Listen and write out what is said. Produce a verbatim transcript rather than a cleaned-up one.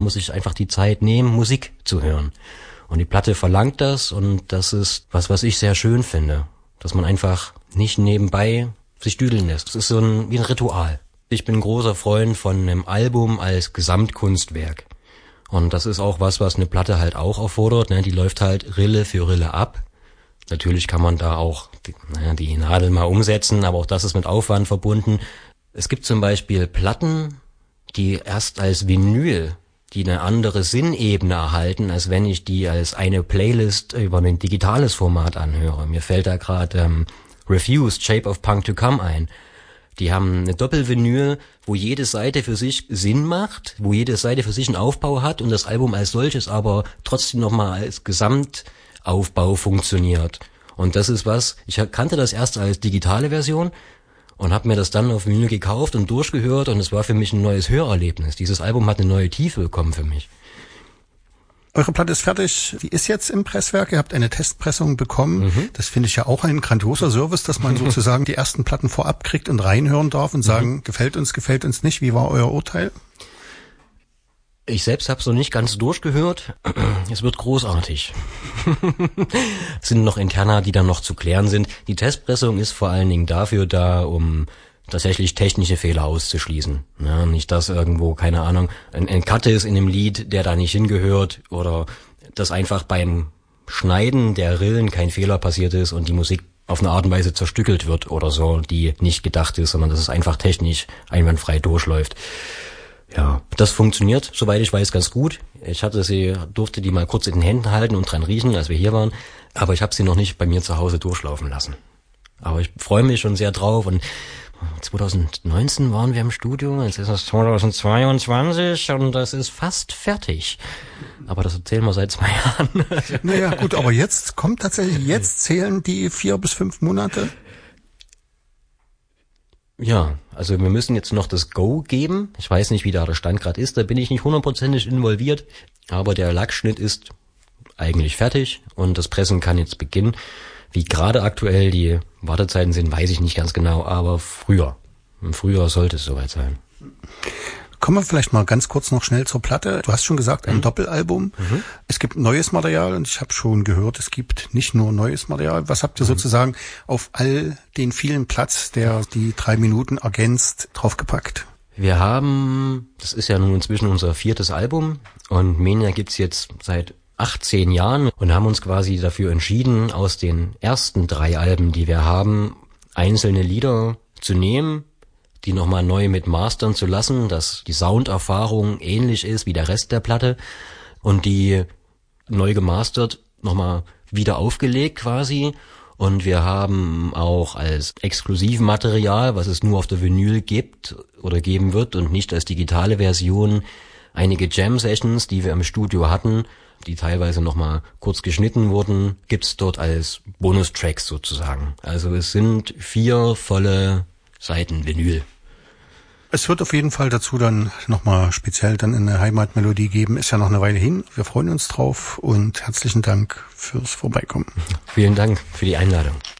muss sich einfach die Zeit nehmen, Musik zu hören. Und die Platte verlangt das und das ist was, was ich sehr schön finde. Dass man einfach nicht nebenbei sich düdeln lässt. Das ist so ein, wie ein Ritual. Ich bin großer Freund von einem Album als Gesamtkunstwerk. Und das ist auch was, was eine Platte halt auch erfordert. Ne? Die läuft halt Rille für Rille ab. Natürlich kann man da auch die, naja, die Nadel mal umsetzen, aber auch das ist mit Aufwand verbunden. Es gibt zum Beispiel Platten, die erst als Vinyl, die eine andere Sinnebene erhalten, als wenn ich die als eine Playlist über ein digitales Format anhöre. Mir fällt da gerade ähm, Refused, Shape of Punk to Come ein. Die haben eine Doppelvinyl, wo jede Seite für sich Sinn macht, wo jede Seite für sich einen Aufbau hat und das Album als solches aber trotzdem nochmal als Gesamtaufbau funktioniert. Und das ist was, ich kannte das erst als digitale Version und habe mir das dann auf Vinyl gekauft und durchgehört und es war für mich ein neues Hörerlebnis. Dieses Album hat eine neue Tiefe bekommen für mich. Eure Platte ist fertig, die ist jetzt im Presswerk, ihr habt eine Testpressung bekommen. Mhm. Das finde ich ja auch ein grandioser Service, dass man sozusagen die ersten Platten vorab kriegt und reinhören darf und sagen, mhm. gefällt uns, gefällt uns nicht. Wie war euer Urteil? Ich selbst habe es noch nicht ganz durchgehört. Es wird großartig. Es sind noch Interna, die dann noch zu klären sind. Die Testpressung ist vor allen Dingen dafür da, um tatsächlich technische Fehler auszuschließen. Ja, nicht, dass irgendwo, keine Ahnung, ein, ein Cut ist in einem Lied, der da nicht hingehört oder dass einfach beim Schneiden der Rillen kein Fehler passiert ist und die Musik auf eine Art und Weise zerstückelt wird oder so, die nicht gedacht ist, sondern dass es einfach technisch einwandfrei durchläuft. Ja, das funktioniert, soweit ich weiß, ganz gut. Ich hatte sie, durfte die mal kurz in den Händen halten und dran riechen, als wir hier waren, aber ich habe sie noch nicht bei mir zu Hause durchlaufen lassen. Aber ich freue mich schon sehr drauf und zwanzig neunzehn waren wir im Studio, jetzt ist es zwanzig zweiundzwanzig und das ist fast fertig. Aber das erzählen wir seit zwei Jahren. Naja, gut, aber jetzt kommt tatsächlich, jetzt zählen die vier bis fünf Monate? Ja, also wir müssen jetzt noch das Go geben. Ich weiß nicht, wie da der Stand gerade ist, da bin ich nicht hundertprozentig involviert, aber der Lackschnitt ist eigentlich fertig und das Pressen kann jetzt beginnen. Wie gerade aktuell die Wartezeiten sind, weiß ich nicht ganz genau, aber früher. Im Frühjahr sollte es soweit sein. Kommen wir vielleicht mal ganz kurz noch schnell zur Platte. Du hast schon gesagt, ein mhm. Doppelalbum. Mhm. Es gibt neues Material und ich habe schon gehört, es gibt nicht nur neues Material. Was habt ihr mhm. sozusagen auf all den vielen Platz, der die drei Minuten ergänzt, draufgepackt? Wir haben, das ist ja nun inzwischen unser viertes Album und Menia gibt's jetzt seit achtzehn Jahren und haben uns quasi dafür entschieden, aus den ersten drei Alben, die wir haben, einzelne Lieder zu nehmen, die nochmal neu mit mastern zu lassen, dass die Sounderfahrung ähnlich ist wie der Rest der Platte und die neu gemastert nochmal wieder aufgelegt quasi. Und wir haben auch als Exklusivmaterial, was es nur auf der Vinyl gibt oder geben wird und nicht als digitale Version, einige Jam-Sessions, die wir im Studio hatten, die teilweise nochmal kurz geschnitten wurden, gibt's dort als Bonustracks sozusagen. Also es sind vier volle Seiten Vinyl. Es wird auf jeden Fall dazu dann nochmal speziell dann eine Heimatmelodie geben. Ist ja noch eine Weile hin. Wir freuen uns drauf und herzlichen Dank fürs Vorbeikommen. Vielen Dank für die Einladung.